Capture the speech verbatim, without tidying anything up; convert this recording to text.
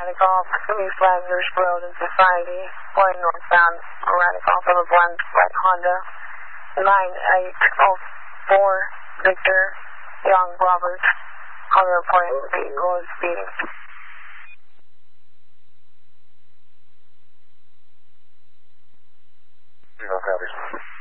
Golf, East Lazarus Road in Society, going northbound, erratic off of a black, black Honda, nine eight oh four Victor, Young Robert, on the point, vehicle is speeding. No copies.